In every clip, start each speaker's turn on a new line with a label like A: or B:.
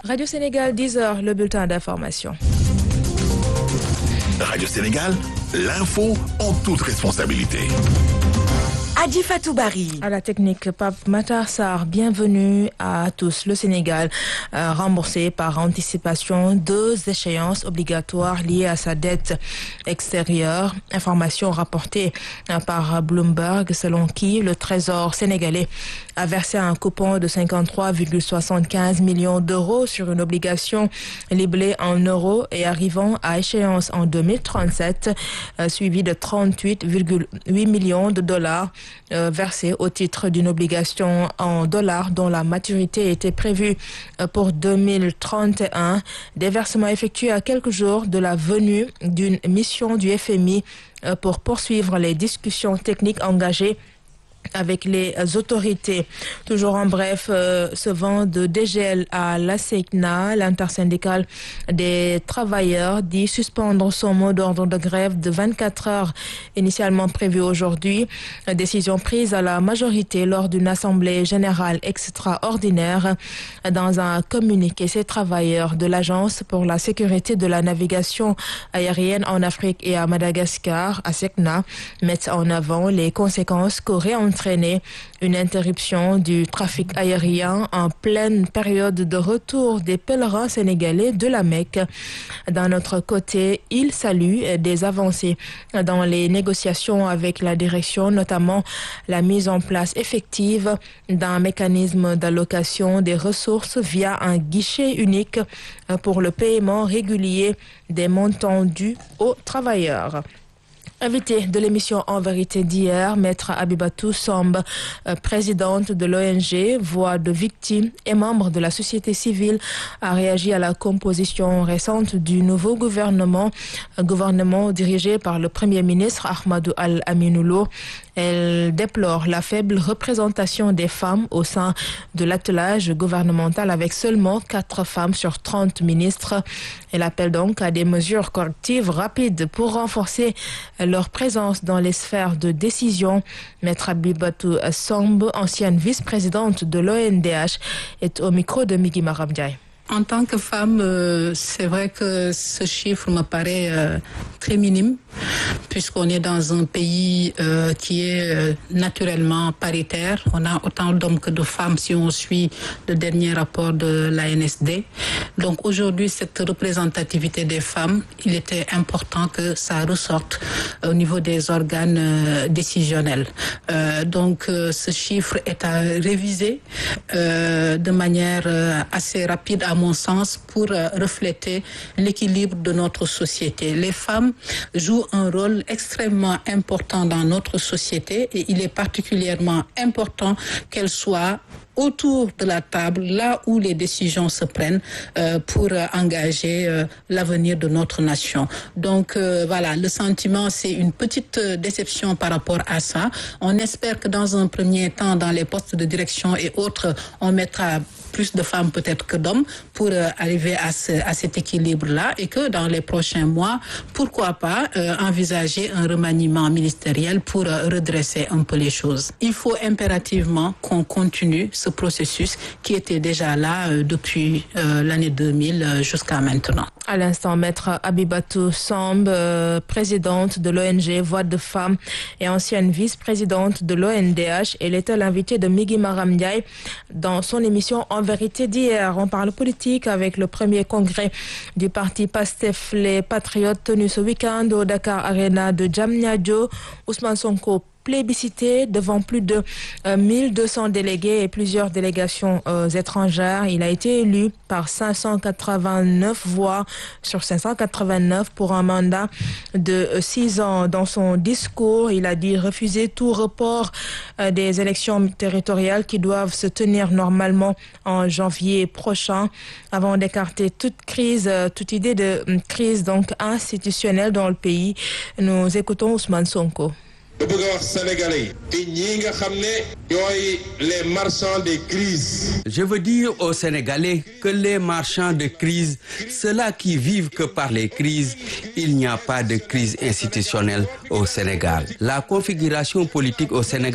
A: Radio Sénégal, 10h, le bulletin d'information.
B: Radio Sénégal, l'info en toute responsabilité.
C: Adi Fatou Barry.
A: À la technique, Pape Matar Sarr, bienvenue à tous. Le Sénégal remboursé par anticipation 2 échéances obligatoires liées à sa dette extérieure. Information rapportée par Bloomberg selon qui le Trésor sénégalais a versé un coupon de 53,75 millions d'euros sur une obligation libellée en euros et arrivant à échéance en 2037, suivi de 38,8 millions de dollars versés au titre d'une obligation en dollars dont la maturité était prévue pour 2031. Des versements effectués à quelques jours de la venue d'une mission du FMI pour poursuivre les discussions techniques engagées avec les autorités. Toujours en bref, ce vent de dégel à l'ASECNA, l'intersyndicale des travailleurs, dit suspendre son mot d'ordre de grève de 24 heures initialement prévu aujourd'hui. Décision prise à la majorité lors d'une assemblée générale extraordinaire. Dans un communiqué, ces travailleurs de l'Agence pour la sécurité de la navigation aérienne en Afrique et à Madagascar, ASECNA, mettent en avant les conséquences qu'aurait entraîné une interruption du trafic aérien en pleine période de retour des pèlerins sénégalais de la Mecque. D'un autre côté, il salue des avancées dans les négociations avec la direction, notamment la mise en place effective d'un mécanisme d'allocation des ressources via un guichet unique pour le paiement régulier des montants dus aux travailleurs. Invitée de l'émission En vérité d'hier, Maître Abibatou Samb, présidente de l'ONG Voix de victimes et membre de la société civile, a réagi à la composition récente du nouveau gouvernement dirigé par le Premier ministre Ahmadou Al-Aminou Lo. Elle déplore la faible représentation des femmes au sein de l'attelage gouvernemental avec seulement 4 femmes sur 30 ministres. Elle appelle donc à des mesures correctives rapides pour renforcer leur présence dans les sphères de décision. Maître Abibatou Samb, ancienne vice-présidente de l'ONDH, est au micro de Migui Maram Ndiaye.
D: En tant que femme, c'est vrai que ce chiffre me paraît très minime, puisqu'on est dans un pays qui est naturellement paritaire. On a autant d'hommes que de femmes si on suit le dernier rapport de l'ANSD. Donc aujourd'hui, cette représentativité des femmes, il était important que ça ressorte au niveau des organes décisionnels. Donc ce chiffre est à réviser de manière assez rapide à mon sens, pour refléter l'équilibre de notre société. Les femmes jouent un rôle extrêmement important dans notre société et il est particulièrement important qu'elles soient autour de la table, là où les décisions se prennent pour engager l'avenir de notre nation. Donc voilà, le sentiment, c'est une petite déception par rapport à ça. On espère que dans un premier temps, dans les postes de direction et autres, on mettra plus de femmes peut-être que d'hommes pour arriver à cet équilibre-là et que dans les prochains mois, pourquoi pas envisager un remaniement ministériel pour redresser un peu les choses. Il faut impérativement qu'on continue ce processus qui était déjà là depuis l'année 2000 jusqu'à maintenant.
A: À l'instant, Maître Abibatou Samb, présidente de l'ONG Voix de femmes et ancienne vice-présidente de l'ONDH, elle était l'invitée de Migui Maram Ndiaye dans son émission En vérité d'hier. On parle politique avec le premier congrès du parti PASTEF Les Patriotes tenu ce week-end au Dakar Arena de Diamniadio. Ousmane Sonko plébiscité devant plus de 1200 délégués et plusieurs délégations étrangères. Il a été élu par 589 voix sur 589 pour un mandat de 6 ans. Dans son discours, il a dit refuser tout report des élections territoriales qui doivent se tenir normalement en janvier prochain avant d'écarter toute crise, toute idée de crise donc institutionnelle dans le pays. Nous écoutons Ousmane Sonko.
E: Je bëgg a wax sénégalais te ñi nga xam ne ñooy les marchands de crise.
F: Je veux dire aux Sénégalais que les marchands de crise, ceux-là qui vivent que par les crises, il n'y a pas de crise institutionnelle au Sénégal. La configuration politique au Sénégal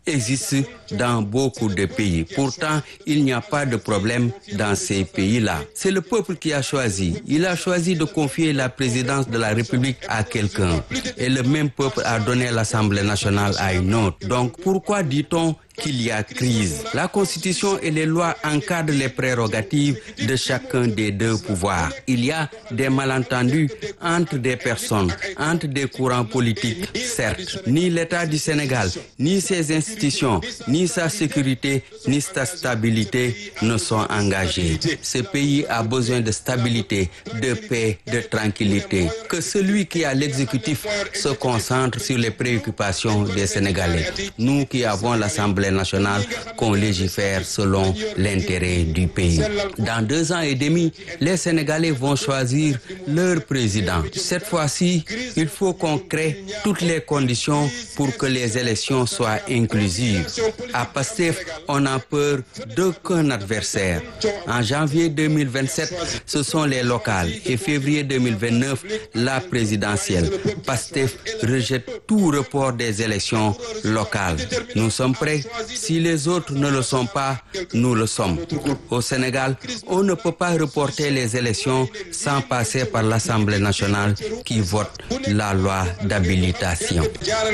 F: existe dans beaucoup de pays. Pourtant, il n'y a pas de problème dans ces pays-là. C'est le peuple qui a choisi. Il a choisi de confier la présidence de la République à quelqu'un. Et le même peuple a donné l'Assemblée nationale à une autre. Donc, pourquoi dit-on qu'il y a crise? La Constitution et les lois encadrent les prérogatives de chacun des deux pouvoirs. Il y a des malentendus entre des personnes, entre des courants politiques, certes. Ni l'État du Sénégal, ni ses institutions, ni sa sécurité, ni sa stabilité ne sont engagés. Ce pays a besoin de stabilité, de paix, de tranquillité. Que celui qui a l'exécutif se concentre sur les préoccupations des Sénégalais. Nous qui avons l'Assemblée nationale, qu'on légifère selon l'intérêt du pays. Dans 2 ans et demi, les Sénégalais vont choisir leur président. Cette fois-ci, il faut qu'on crée toutes les conditions pour que les élections soient inclusives. À PASTEF, on n'a peur d'aucun adversaire. En janvier 2027, ce sont les locales et février 2029, la présidentielle. PASTEF rejette tout report des élections locales. Nous sommes prêts. Si les autres ne le sont pas, nous le sommes. Au Sénégal, on ne peut pas reporter les élections sans passer par l'Assemblée nationale qui vote la loi d'habilitation.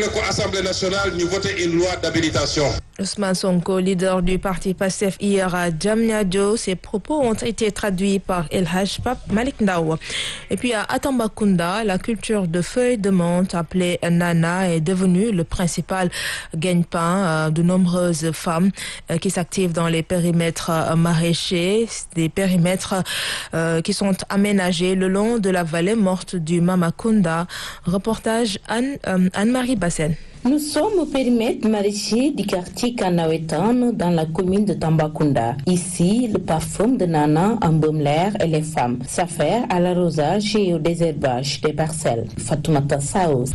A: Ousmane Sonko, leader du parti PASTEF hier à Diamniadio, ses propos ont été traduits par El Hadj Pape Malick Ndao. Et puis à Tambacounda, la culture de feuilles de menthe appelée Nana est devenue le principal gagne-pain de nombreuses femmes qui s'activent dans les périmètres maraîchers, des périmètres qui sont aménagés le long de la vallée morte du Mamakunda. Reportage Anne-Marie Bassène.
G: Nous sommes au périmètre maraîcher du quartier Kanawetan dans la commune de Tambacounda. Ici, le parfum de Nana embaume l'air et les femmes s'affairent à l'arrosage et au désherbage des parcelles. Fatoumata Saouz.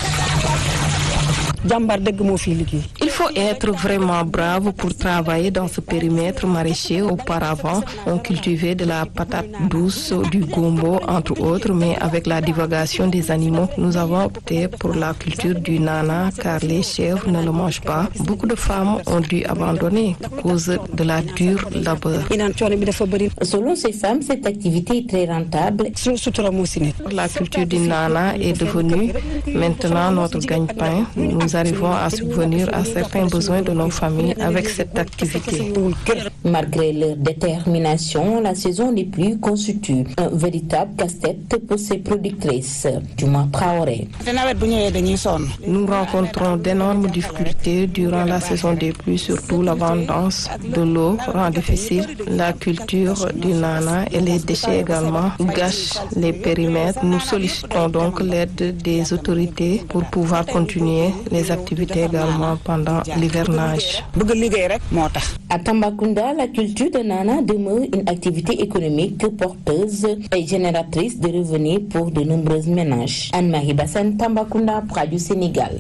H: Il faut être vraiment brave pour travailler dans ce périmètre maraîcher. Auparavant, on cultivait de la patate douce, du gombo, entre autres, mais avec la divagation des animaux, nous avons opté pour la culture du nana car les chèvres ne le mangent pas. Beaucoup de femmes ont dû abandonner à cause de la dure labeur.
G: Selon ces femmes, cette activité est très rentable.
H: La culture du nana est devenue maintenant notre gagne-pain. Nous arrivons à subvenir à certains besoins de nos familles avec cette activité.
G: Malgré leur détermination, la saison des pluies constitue un véritable casse-tête pour ces productrices. Juma Traoré.
H: Nous rencontrons d'énormes difficultés durant la saison des pluies, surtout l'abondance de l'eau rend difficile la culture du nana et les déchets également gâchent les périmètres. Nous sollicitons donc l'aide des autorités pour pouvoir continuer les activités également pendant l'hivernage.
G: À Tambacounda, la culture de nana demeure une activité économique porteuse et génératrice de revenus pour de nombreux ménages. Anne-Marie Bassène, Tambacounda, Radio Sénégal.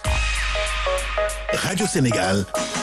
B: Radio Sénégal,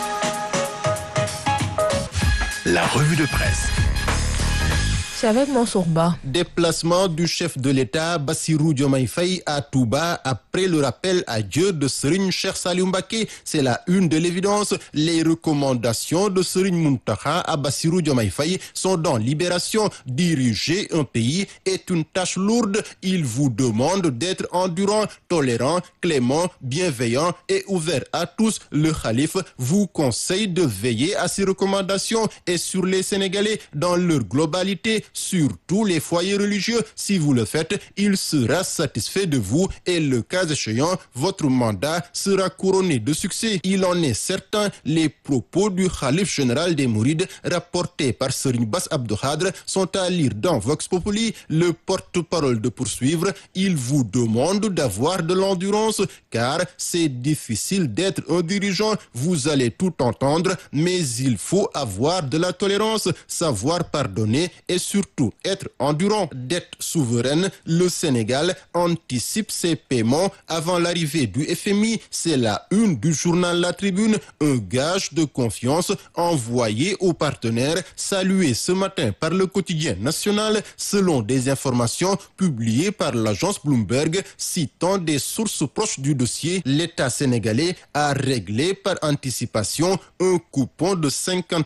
B: la revue de presse.
A: Avec Mansour Ba.
I: Déplacement du chef de l'État Bassirou Diomaye Faye à Touba après le rappel à Dieu de Serigne Cheikh Saliou Mbacké. C'est la une de l'évidence. Les recommandations de Serigne Mountakha à Bassirou Diomaye Faye sont dans Libération. Diriger un pays est une tâche lourde. Il vous demande d'être endurant, tolérant, clément, bienveillant et ouvert à tous. Le khalife vous conseille de veiller à ces recommandations et sur les Sénégalais dans leur globalité. Sur tous les foyers religieux, si vous le faites, il sera satisfait de vous et le cas échéant, votre mandat sera couronné de succès. Il en est certain, les propos du khalife général des Mourides rapportés par Serigne Bass Abdou Khadre sont à lire dans Vox Populi. Le porte-parole de poursuivre, il vous demande d'avoir de l'endurance car c'est difficile d'être un dirigeant. Vous allez tout entendre, mais il faut avoir de la tolérance, savoir pardonner et surtout surtout être endurant. Dette souveraine, le Sénégal anticipe ses paiements avant l'arrivée du FMI. C'est la une du journal La Tribune, un gage de confiance envoyé aux partenaires, salué ce matin par le quotidien national, selon des informations publiées par l'agence Bloomberg, citant des sources proches du dossier. L'État sénégalais a réglé par anticipation un coupon de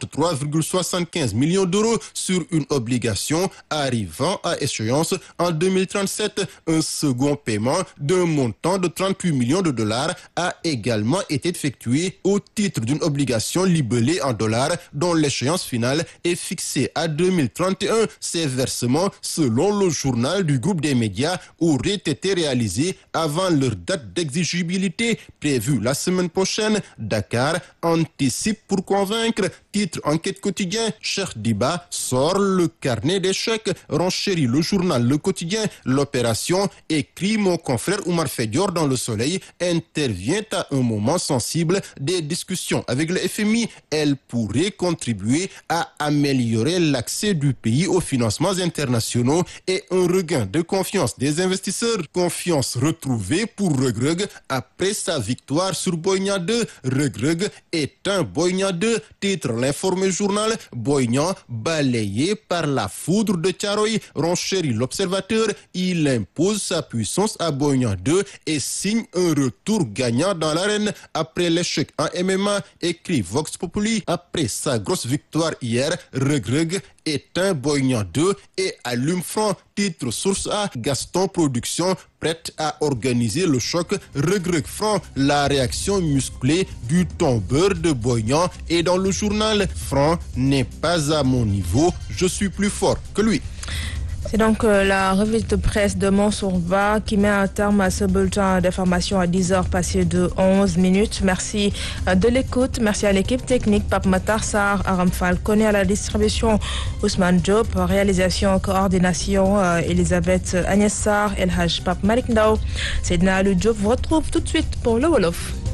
I: 53,75 millions d'euros sur une obligation arrivant à échéance en 2037. Un second paiement d'un montant de 38 millions de dollars a également été effectué au titre d'une obligation libellée en dollars dont l'échéance finale est fixée à 2031. Ces versements, selon le journal du groupe des médias, auraient été réalisés avant leur date d'exigibilité prévue la semaine prochaine. Dakar anticipe pour convaincre. Titre Enquête quotidien, Cheikh Diba sort le carnet d'échecs, renchérit le journal Le Quotidien. L'opération, écrit mon confrère Oumar Fedior dans Le Soleil, intervient à un moment sensible des discussions avec le FMI. Elle pourrait contribuer à améliorer l'accès du pays aux financements internationaux et un regain de confiance des investisseurs. Confiance retrouvée pour Reug Reug après sa victoire sur Boy Niang 2. Reug Reug éteint Boy Niang 2, titre L'Informé Journal. Boy Niang balayé par la foudre de Thiaroye, renchérit L'Observateur. Il impose sa puissance à Boy Niang 2 et signe un retour gagnant dans l'arène après l'échec en MMA, écrit Vox Populi. Après sa grosse victoire hier, Reug Reug éteint Boy Niang 2 et allume Franc, titre Source A. Gaston Production prête à organiser le choc Reug Reug Franc. La réaction musclée du tombeur de Boy Niang est dans le journal. Franc n'est pas à mon niveau, je suis plus fort que lui.
A: C'est donc la revue de presse de Mansourba qui met un terme à ce bulletin d'information à 10h passé de 11 minutes. Merci de l'écoute. Merci à l'équipe technique, Pape Matar Sarr, Aram Falcone, à la distribution Ousmane Diop, réalisation, coordination Elisabeth Agnès Sarr, El Haj Pape Malik Ndao. Sedna Alou Diop vous retrouve tout de suite pour le Wolof.